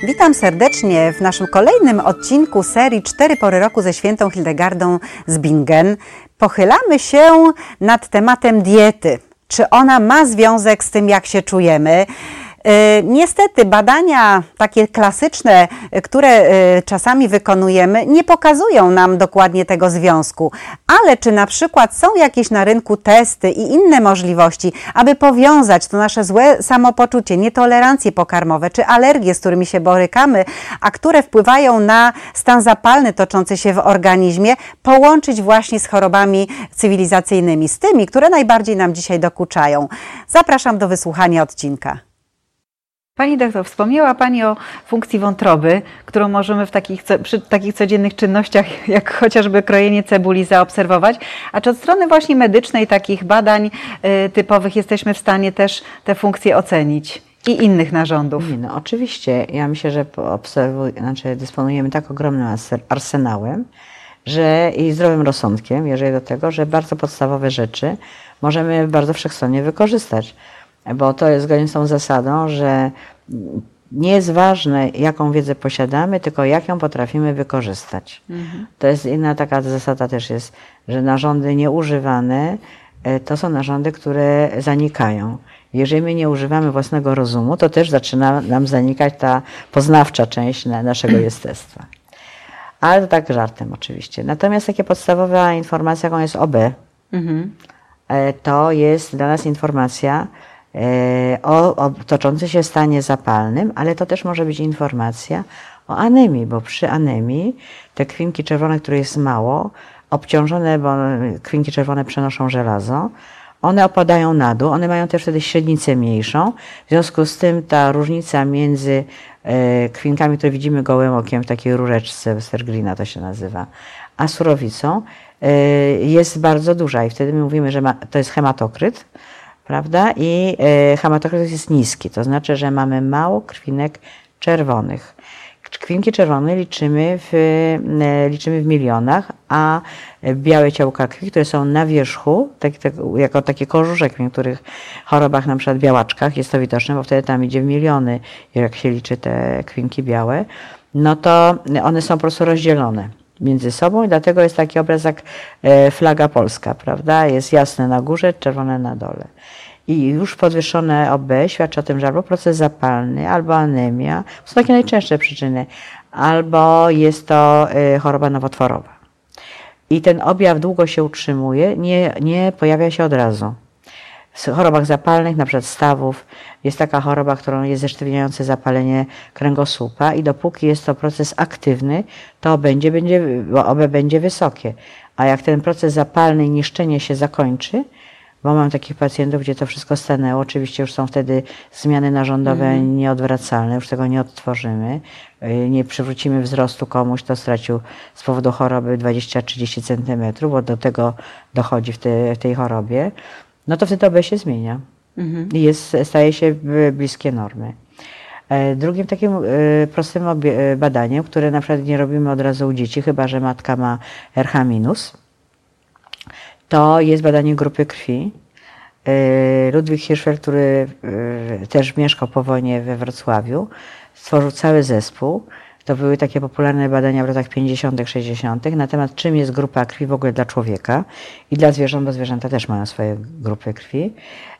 Witam serdecznie w naszym kolejnym odcinku serii 4 pory roku ze świętą Hildegardą z Bingen. Pochylamy się nad tematem diety. Czy ona ma związek z tym, jak się czujemy? Niestety badania takie klasyczne, które czasami wykonujemy, nie pokazują nam dokładnie tego związku. Ale czy na przykład są jakieś na rynku testy i inne możliwości, aby powiązać to nasze złe samopoczucie, nietolerancje pokarmowe czy alergie, z którymi się borykamy, a które wpływają na stan zapalny toczący się w organizmie, połączyć właśnie z chorobami cywilizacyjnymi, z tymi, które najbardziej nam dzisiaj dokuczają? Zapraszam do wysłuchania odcinka. Pani doktor, wspomniała Pani o funkcji wątroby, którą możemy przy takich codziennych czynnościach, jak chociażby krojenie cebuli, zaobserwować. A czy od strony właśnie medycznej, takich badań typowych, jesteśmy w stanie też te funkcje ocenić i innych narządów? No, oczywiście. Ja myślę, że dysponujemy tak ogromnym arsenałem, i zdrowym rozsądkiem, jeżeli do tego, że bardzo podstawowe rzeczy możemy bardzo wszechstronnie wykorzystać. Bo to jest zgodnie z tą zasadą, że nie jest ważne, jaką wiedzę posiadamy, tylko jak ją potrafimy wykorzystać. To jest inna taka zasada też jest, że narządy nieużywane to są narządy, które zanikają. Jeżeli my nie używamy własnego rozumu, to też zaczyna nam zanikać ta poznawcza część naszego jestestwa. Ale to tak żartem oczywiście. Natomiast taka podstawowa informacja, jaką jest OB, to jest dla nas informacja o toczącym się stanie zapalnym, ale to też może być informacja o anemii, bo przy anemii te krwinki czerwone, które jest mało, obciążone, bo krwinki czerwone przenoszą żelazo, one opadają na dół, one mają też wtedy średnicę mniejszą, w związku z tym ta różnica między krwinkami, które widzimy gołym okiem w takiej rureczce Westergrina to się nazywa, a surowicą jest bardzo duża i wtedy my mówimy, że to jest hematokryt, prawda? I hematokryt jest niski, to znaczy, że mamy mało krwinek czerwonych. Krwinki czerwone liczymy w milionach, a białe ciałka krwi, które są na wierzchu, jako takie korzuszek w niektórych chorobach, na przykład białaczkach, jest to widoczne, bo wtedy tam idzie w miliony, jak się liczy te krwinki białe, no to one są po prostu rozdzielone między sobą i dlatego jest taki obraz jak flaga polska, prawda? Jest jasne na górze, czerwone na dole. I już podwyższone OB świadczy o tym, że albo proces zapalny, albo anemia, to są takie najczęstsze przyczyny, albo jest to choroba nowotworowa. I ten objaw długo się utrzymuje, nie pojawia się od razu. W chorobach zapalnych, na przykład stawów, jest taka choroba, którą jest zesztywniające zapalenie kręgosłupa i dopóki jest to proces aktywny, to OB będzie wysokie. A jak ten proces zapalny i niszczenie się zakończy, bo mam takich pacjentów, gdzie to wszystko stanęło, oczywiście już są wtedy zmiany narządowe nieodwracalne, już tego nie odtworzymy, nie przywrócimy wzrostu komuś, kto stracił z powodu choroby 20-30 cm, bo do tego dochodzi w tej chorobie, no to wtedy OB się zmienia i staje się bliskie normy. Drugim takim prostym badaniem, które na przykład nie robimy od razu u dzieci, chyba że matka ma RH-, to jest badanie grupy krwi. Ludwik Hirschfeld, który też mieszkał po wojnie we Wrocławiu, stworzył cały zespół. To były takie popularne badania w latach 50., 60. na temat, czym jest grupa krwi w ogóle dla człowieka i dla zwierząt, bo zwierzęta też mają swoje grupy krwi,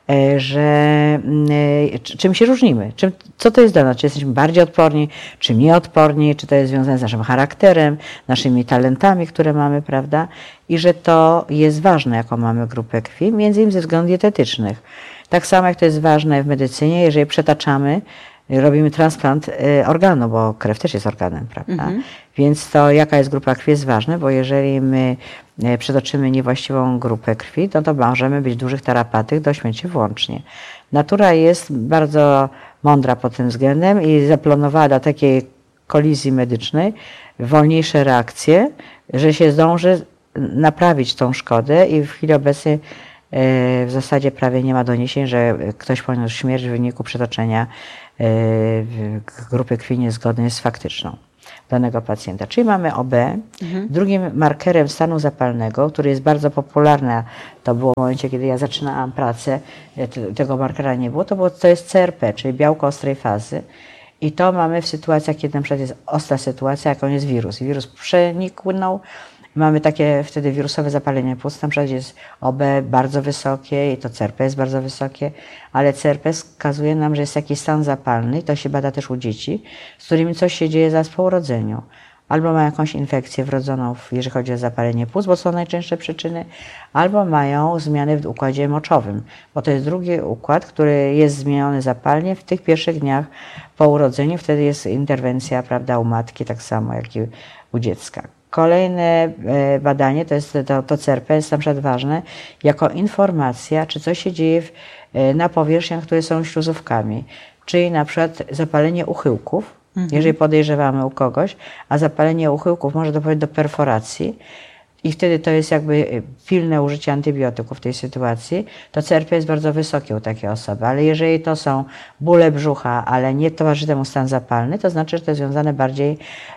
czym się różnimy, co to jest dla nas, czy jesteśmy bardziej odporni, czy mniej odporni, czy to jest związane z naszym charakterem, naszymi talentami, które mamy, prawda? I że to jest ważne, jaką mamy grupę krwi, między innymi ze względów dietetycznych. Tak samo jak to jest ważne w medycynie, jeżeli przetaczamy, robimy transplant organu, bo krew też jest organem, prawda? Więc to jaka jest grupa krwi jest ważne, bo jeżeli my przetoczymy niewłaściwą grupę krwi, to możemy być dużych tarapatyk do śmierci włącznie. Natura jest bardzo mądra pod tym względem i zaplanowała dla takiej kolizji medycznej wolniejsze reakcje, że się zdąży naprawić tą szkodę i w chwili obecnej w zasadzie prawie nie ma doniesień, że ktoś poniósł śmierć w wyniku przetoczenia grupy krwi niezgodnej z faktyczną danego pacjenta. Czyli mamy OB. Drugim markerem stanu zapalnego, który jest bardzo popularny, to było w momencie, kiedy ja zaczynałam pracę, tego markera nie było, to jest CRP, czyli białko ostrej fazy. I to mamy w sytuacjach, kiedy na przykład jest ostra sytuacja, jaką jest wirus. I wirus przeniknął, mamy takie wtedy wirusowe zapalenie płuc, na przykład jest OB bardzo wysokie i to CRP jest bardzo wysokie, ale CRP wskazuje nam, że jest jakiś stan zapalny i to się bada też u dzieci, z którymi coś się dzieje zaraz po urodzeniu. Albo mają jakąś infekcję wrodzoną, jeżeli chodzi o zapalenie płuc, bo są najczęstsze przyczyny, albo mają zmiany w układzie moczowym, bo to jest drugi układ, który jest zmieniony zapalnie w tych pierwszych dniach po urodzeniu. Wtedy jest interwencja, prawda, u matki, tak samo jak i u dziecka. Kolejne badanie, to CRP jest na przykład ważne jako informacja, czy coś się dzieje na powierzchniach, które są śluzówkami, czyli na przykład zapalenie uchyłków, jeżeli podejrzewamy u kogoś, a zapalenie uchyłków może doprowadzić do perforacji i wtedy to jest jakby pilne użycie antybiotyków w tej sytuacji, to CRP jest bardzo wysokie u takiej osoby, ale jeżeli to są bóle brzucha, ale nie towarzyszy temu stan zapalny, to znaczy, że to jest związane bardziej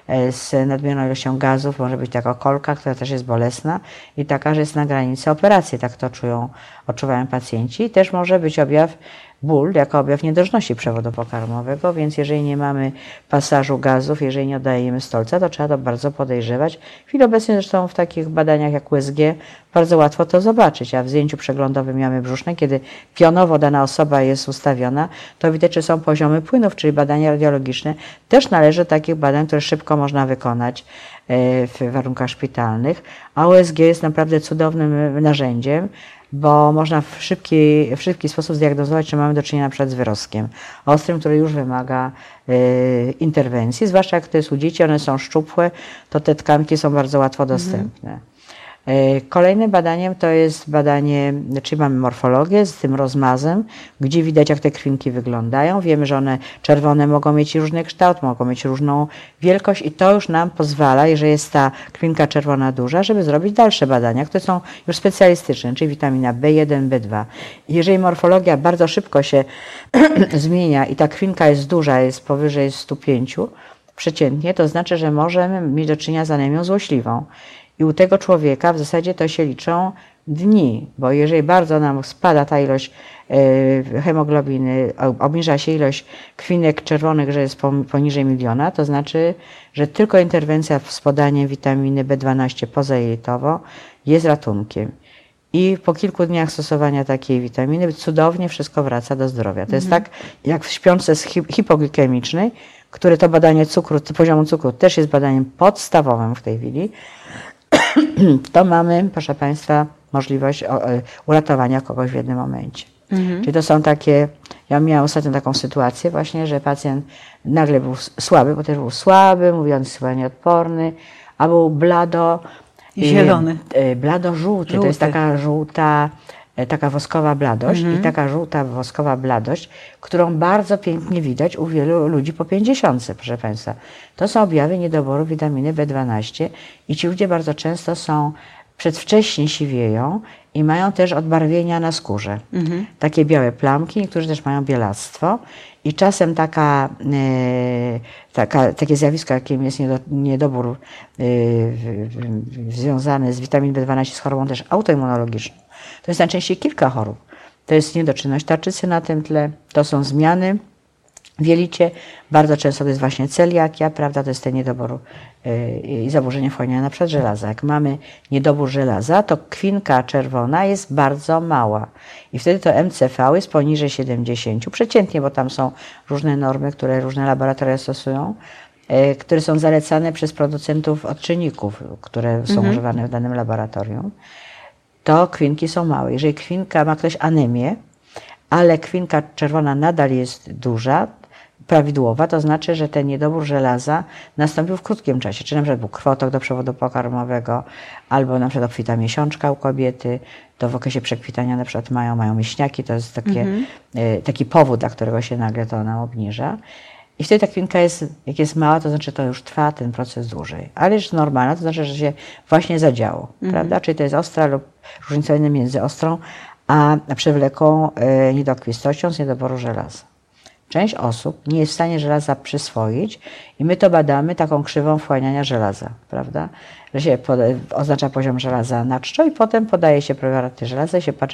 z nadmierną ilością gazów, może być taka kolka, która też jest bolesna i taka, że jest na granicy operacji, tak to odczuwają pacjenci. I też może być objaw ból jako objaw niedożności przewodu pokarmowego, więc jeżeli nie mamy pasażu gazów, jeżeli nie oddajemy stolca, to trzeba to bardzo podejrzewać. W chwili obecnej zresztą w takich badaniach jak USG bardzo łatwo to zobaczyć, a w zdjęciu przeglądowym jamy brzusznej, kiedy pionowo dana osoba jest ustawiona, to widać, czy są poziomy płynów, czyli badania radiologiczne. Też należy do takich badań, które szybko można wykonać w warunkach szpitalnych, a USG jest naprawdę cudownym narzędziem, bo można w szybki sposób zdiagnozować, czy mamy do czynienia na przykład z wyrostkiem ostrym, który już wymaga interwencji, zwłaszcza jak to jest u dzieci, one są szczupłe, to te tkanki są bardzo łatwo dostępne. Kolejnym badaniem to jest badanie, czyli mamy morfologię z tym rozmazem, gdzie widać, jak te krwinki wyglądają. Wiemy, że one czerwone mogą mieć różny kształt, mogą mieć różną wielkość i to już nam pozwala, jeżeli jest ta krwinka czerwona duża, żeby zrobić dalsze badania, które są już specjalistyczne, czyli witamina B1, B2. Jeżeli morfologia bardzo szybko się zmienia i ta krwinka jest duża, jest powyżej 105 przeciętnie, to znaczy, że możemy mieć do czynienia z anemią złośliwą. I u tego człowieka w zasadzie to się liczą dni, bo jeżeli bardzo nam spada ta ilość hemoglobiny, obniża się ilość krwinek czerwonych, że jest poniżej 1 000 000, to znaczy, że tylko interwencja z podaniem witaminy B12 pozajelitowo jest ratunkiem. I po kilku dniach stosowania takiej witaminy cudownie wszystko wraca do zdrowia. To jest tak jak w śpiączce hipoglikemicznej, które to badanie poziomu cukru też jest badaniem podstawowym w tej chwili, to mamy, proszę Państwa, możliwość uratowania kogoś w jednym momencie. Czyli to są takie, ja miałam ostatnio taką sytuację właśnie, że pacjent nagle był słaby, bo też był słaby, mówiąc chyba nieodporny, a był blado zielony. Blado-żółty, to jest taka żółta, taka woskowa bladość i taka żółta woskowa bladość, którą bardzo pięknie widać u wielu ludzi po 50, proszę Państwa. To są objawy niedoboru witaminy B12 i ci ludzie bardzo często są przedwcześnie siwieją i mają też odbarwienia na skórze. Takie białe plamki, niektórzy też mają bielactwo i czasem takie zjawisko, jakim jest niedobór związany z witaminą B12, z chorobą też autoimmunologiczną. To jest najczęściej kilka chorób. To jest niedoczynność tarczycy na tym tle, to są zmiany w jelicie, bardzo często to jest właśnie celiakia, prawda, to jest ten niedobór i zaburzenie wchłaniania na przykład żelaza. Jak mamy niedobór żelaza, to krwinka czerwona jest bardzo mała i wtedy to MCV jest poniżej 70 przeciętnie, bo tam są różne normy, które różne laboratoria stosują, które są zalecane przez producentów odczynników, które są używane w danym laboratorium. To krwinki są małe. Jeżeli krwinka ma ktoś anemię, ale krwinka czerwona nadal jest duża, prawidłowa, to znaczy, że ten niedobór żelaza nastąpił w krótkim czasie. Czy na przykład był krwotok do przewodu pokarmowego, albo na przykład obfita miesiączka u kobiety, to w okresie przekwitania na przykład mają mięśniaki, to jest taki powód, dla którego się nagle to ona obniża. I wtedy ta krwinka jest, jak jest mała, to znaczy, to już trwa ten proces dłużej. Ale jest normalna, to znaczy, że się właśnie zadziało, prawda? Czyli to jest ostra lub różnicowanie między ostrą a przewlekłą niedokrwistością z niedoboru żelaza. Część osób nie jest w stanie żelaza przyswoić i my to badamy taką krzywą wchłaniania żelaza, prawda? Że się oznacza poziom żelaza na czczo i potem podaje się preparaty żelaza i się patrzy,